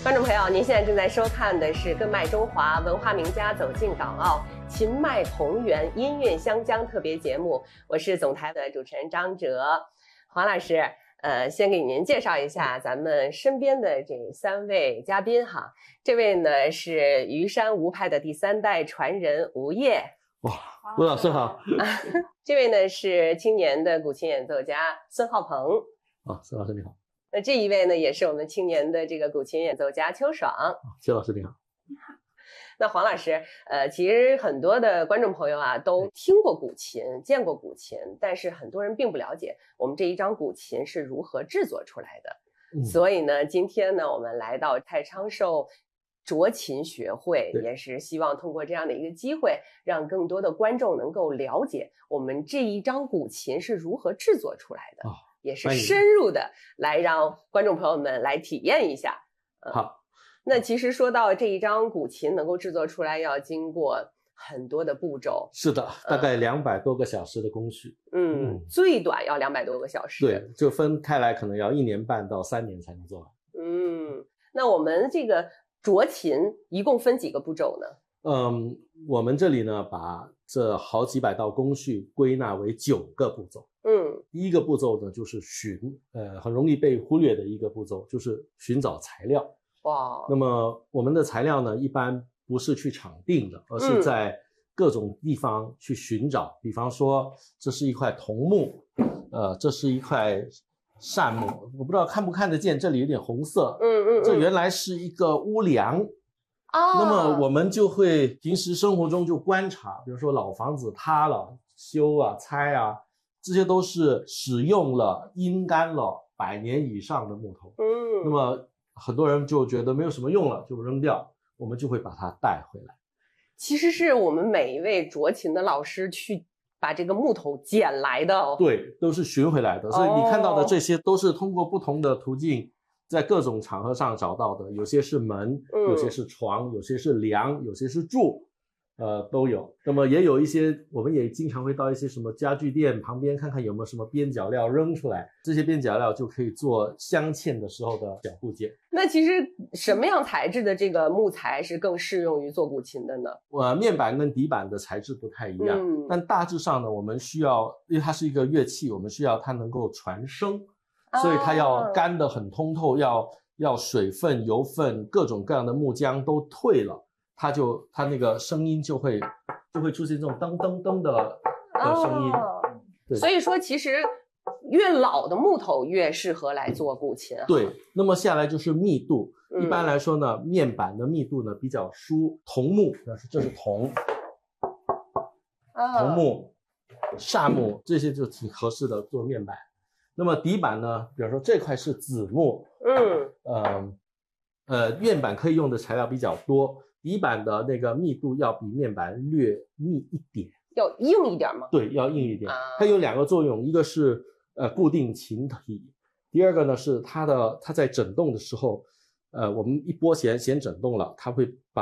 观众朋友，您现在正在收看的是《更卖中华》文化名家走进港澳秦迈同源音韵湘江特别节目，我是总台的主持人张哲。黄老师，先给您介绍一下咱们身边的这3位嘉宾哈。这位呢是虞山吴派的第3代传人吴烨。 哇，吴老师好。 这位呢是青年的古琴演奏家孙浩鹏。 孙老师你好。 那这一位呢，也是我们青年的这个古琴演奏家邱爽。 邱老师你好。 你好。那黄老师，其实很多的观众朋友啊，都听过古琴，见过古琴，但是很多人并不了解我们这一张古琴是如何制作出来的。所以呢，今天呢，我们来到太昌寿斫琴学会，也是希望通过这样的一个机会，让更多的观众能够了解我们这一张古琴是如何制作出来的。也是深入的来让观众朋友们来体验一下。 好， 那其实说到这一张古琴能够制作出来，要经过很多的步骤。 是的，大概200多个小时的工序。 最短要200多个小时。 对，就分开来，可能要1年半到3年才能做完。 那我们这个斫琴一共分几个步骤呢？ 我们这里呢，把这好几百道工序归纳为9个步骤。第一个步骤呢，就是很容易被忽略的一个步骤，就是寻找材料。 哇， 那么我们的材料呢，一般不是去场定的，而是在各种地方去寻找。比方说，这是一块桐木，这是一块扇木，我不知道看不看得见，这里有点红色。这原来是一个屋梁。那么我们就会平时生活中就观察，比如说老房子塌了、修啊、拆啊，这些都是使用了、阴干了100年以上的木头。那么很多人就觉得没有什么用了，就扔掉，我们就会把它带回来。 其实是我们每一位斫琴的老师去把这个木头捡来的。对， 都是寻回来的。所以你看到的这些都是通过不同的途径在各种场合上找到的，有些是门，有些是床，有些是梁，有些是柱，都有。那么也有一些，我们也经常会到一些什么家具店旁边看看有没有什么边角料扔出来，这些边角料就可以做镶嵌的时候的小部件。 那其实什么样材质的这个木材是更适用于做古琴的呢？ 面板跟底板的材质不太一样，但大致上呢，我们需要，因为它是一个乐器，我们需要它能够传声。所以它要干得很通透，要水分、油分、各种各样的木浆都退了，它那个声音就会出现这种噔噔噔的声音。 所以说，其实越老的木头越适合来做古琴。 对，那么下来就是密度。一般来说呢，面板的密度呢比较疏，桐木，这是桐木、柃木，这些就挺合适的做面板。那么底板呢，比如说这块是紫木，面板可以用的材料比较多，底板的那个密度要比面板略密一点， 要硬一点吗？ 对，要硬一点。它有2个作用，一个是固定琴体，第二个呢是它在整动的时候，我们一拨弦整动了，它会把